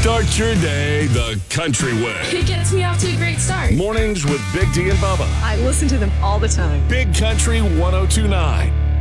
Start your day the country way. It gets me off to a great start. Mornings with Big D and Bubba. I listen to them all the time. Big Country 1029.